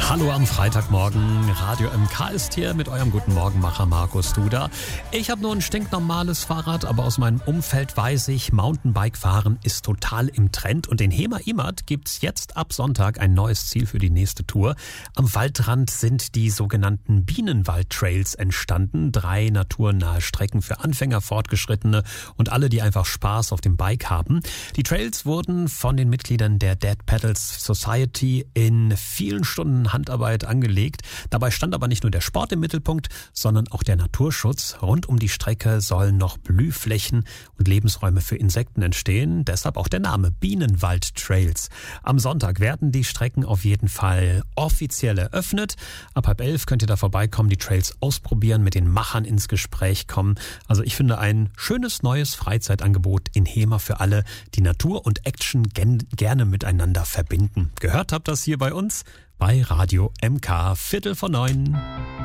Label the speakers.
Speaker 1: Hallo am Freitagmorgen, Radio MK ist hier mit eurem guten Morgenmacher Markus Duda. Ich habe nur ein stinknormales Fahrrad, aber aus meinem Umfeld weiß ich, Mountainbike-Fahren ist total im Trend. Und in Hemer-Imert gibt's jetzt ab Sonntag ein neues Ziel für die nächste Tour. Am Waldrand sind die sogenannten Bienenwald-Trails entstanden. 3 naturnahe Strecken für Anfänger, Fortgeschrittene und alle, die einfach Spaß auf dem Bike haben. Die Trails wurden von den Mitgliedern der Dead Pedals Society in vielen Stunden Handarbeit angelegt. Dabei stand aber nicht nur der Sport im Mittelpunkt, sondern auch der Naturschutz. Rund um die Strecke sollen noch Blühflächen und Lebensräume für Insekten entstehen. Deshalb auch der Name Bienenwald Trails. Am Sonntag werden die Strecken auf jeden Fall offiziell eröffnet. Ab 10:30 könnt ihr da vorbeikommen, die Trails ausprobieren, mit den Machern ins Gespräch kommen. Also ich finde ein schönes neues Freizeitangebot in Hemer für alle, die Natur und Action gerne miteinander verbinden. Gehört habt das hier bei uns? Bei Radio MK 8:45.